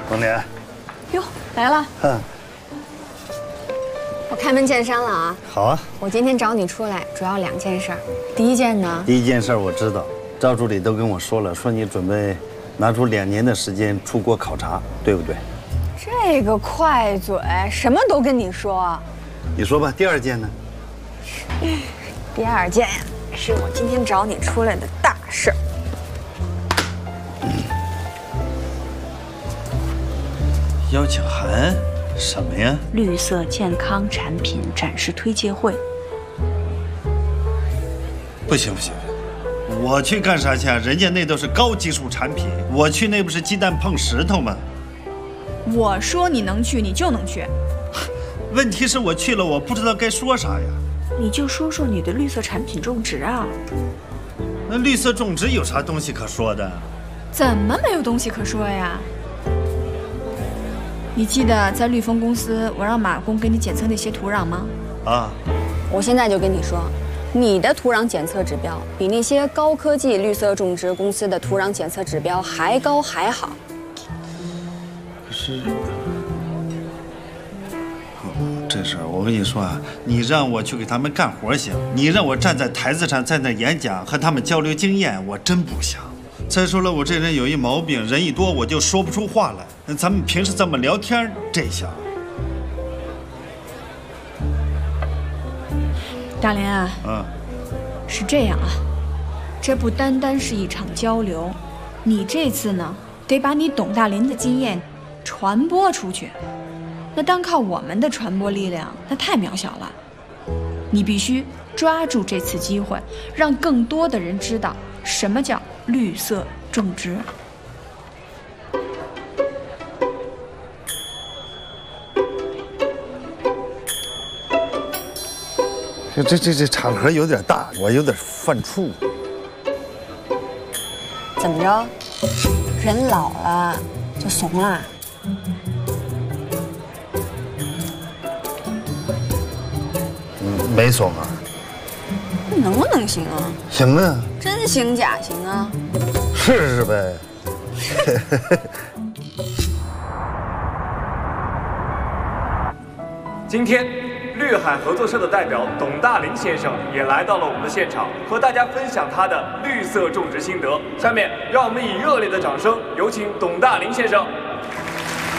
冬莲， 哟，来了。我开门见山了啊！ 好啊。 我今天找你出来，主要2件事。第一件呢？ 第一件事我知道，赵助理都跟我说了，说你准备拿出2年的时间出国考察，对不对？ 这个快嘴，什么都跟你说。 你说吧，第2件呢？ 第2件呀，是我今天找你出来的大事。 邀请函？什么呀？ 绿色健康产品展示推介会。 不行，我去干啥去啊？人家那都是高技术产品，我去那不是鸡蛋碰石头吗？ 我说你能去，你就能去。 问题是我去了，我不知道该说啥呀。 你就说说你的绿色产品种植啊。 那绿色种植有啥东西可说的？ 怎么没有东西可说呀？你记得在绿丰公司，我让马工给你检测那些土壤吗？ 啊！ 我现在就跟你说，你的土壤检测指标比那些高科技绿色种植公司的土壤检测指标还高还好。 可是，这事儿我跟你说啊，你让我去给他们干活行，你让我站在台子上在那演讲和他们交流经验，我真不想。再说了，我这人有一毛病，人一多我就说不出话来。咱们平时这么聊天，这下。 大连啊，是这样啊，这不单单是一场交流，你这次呢，得把你董大林的经验传播出去。那单靠我们的传播力量，那太渺小了。你必须抓住这次机会，让更多的人知道什么叫绿色种植。 这场合有点大，我有点犯怵。 怎么着？人老了就怂了？ 没怂啊？ 能不能行啊？ 行啊， 真行假行啊？ 试试呗。 今天，绿海合作社的代表董大林先生也来到了我们的现场，和大家分享他的绿色种植心得。下面，让我们以热烈的掌声有请董大林先生。